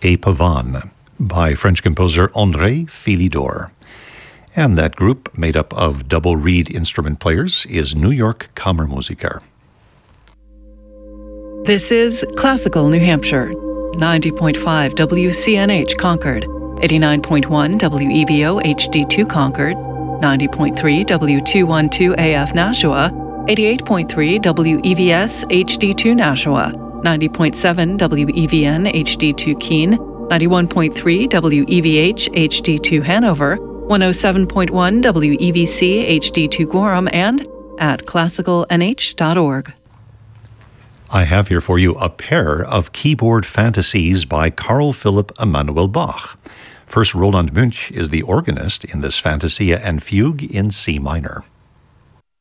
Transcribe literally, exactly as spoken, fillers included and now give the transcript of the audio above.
et Pavane by French composer André Philidor. And that group, made up of double reed instrument players, is New York Kammermusiker. This is Classical New Hampshire, ninety point five W C N H Concord, eighty-nine point one W E V O H D two Concord, ninety point three W two twelve A F Nashua, eighty-eight point three W E V S H D two Nashua, ninety point seven W E V N H D two Keene, ninety-one point three W E V H H D two Hanover, one oh seven point one W E V C H D two Gorham, and at classical n h dot org. I have here for you a pair of keyboard fantasies by Carl Philipp Emanuel Bach. First, Roland Münch is the organist in this Fantasia and Fugue in C minor.